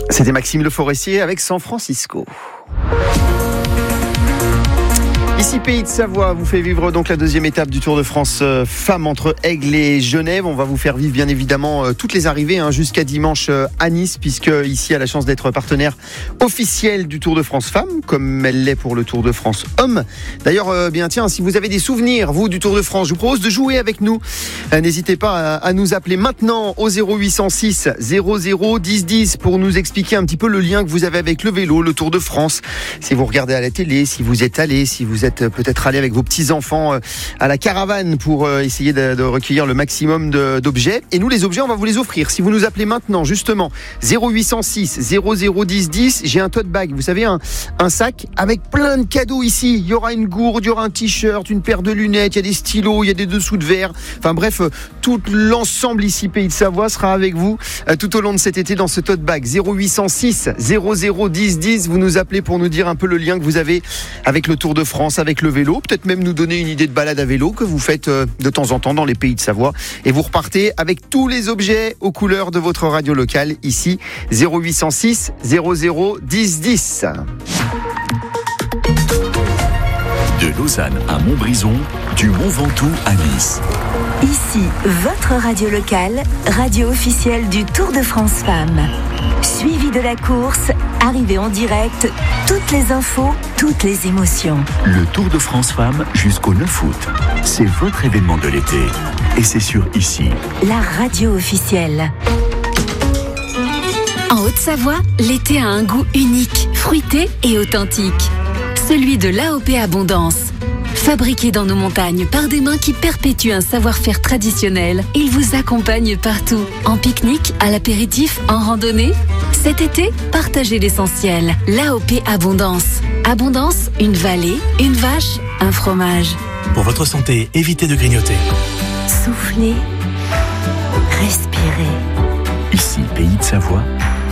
C'était Maxime Le Forestier avec San Francisco. Ici, Pays de Savoie vous fait vivre donc la deuxième étape du Tour de France femmes entre Aigle et Genève. On va vous faire vivre bien évidemment toutes les arrivées jusqu'à dimanche à Nice, puisque ici a la chance d'être partenaire officiel du Tour de France femmes, comme elle l'est pour le Tour de France hommes. D'ailleurs, si vous avez des souvenirs, vous, du Tour de France, je vous propose de jouer avec nous. N'hésitez pas à nous appeler maintenant au 0806 00 10 10 pour nous expliquer un petit peu le lien que vous avez avec le vélo, le Tour de France. Si vous regardez à la télé, si vous êtes allé, si vous êtes peut-être allé avec vos petits-enfants à la caravane pour essayer de recueillir le maximum d'objets. Et nous, les objets, on va vous les offrir. Si vous nous appelez maintenant, justement, 0806 00 10 10, j'ai un tote bag, vous savez, un sac avec plein de cadeaux ici. Il y aura une gourde, il y aura un t-shirt, une paire de lunettes, il y a des stylos, il y a des dessous de verre. Enfin bref, tout l'ensemble ici, Pays de Savoie, sera avec vous tout au long de cet été dans ce tote bag. 0806 00 10 10, vous nous appelez pour nous dire un peu le lien que vous avez avec le Tour de France, avec le vélo, peut-être même nous donner une idée de balade à vélo que vous faites de temps en temps dans les Pays de Savoie, et vous repartez avec tous les objets aux couleurs de votre radio locale ici. 0806 00 10 10. De Lausanne à Montbrison, du Mont Ventoux à Nice. Ici, votre radio locale, radio officielle du Tour de France Femmes. Suivi de la course, arrivée en direct, toutes les infos, toutes les émotions. Le Tour de France Femmes jusqu'au 9 août. C'est votre événement de l'été. Et c'est sur ici. La radio officielle. En Haute-Savoie, l'été a un goût unique, fruité et authentique. Celui de l'AOP Abondance. Fabriqué dans nos montagnes par des mains qui perpétuent un savoir-faire traditionnel, il vous accompagne partout. En pique-nique, à l'apéritif, en randonnée. Cet été, partagez l'essentiel. L'AOP Abondance. Abondance, une vallée, une vache, un fromage. Pour votre santé, évitez de grignoter. Soufflez, respirez. Ici, Pays de Savoie,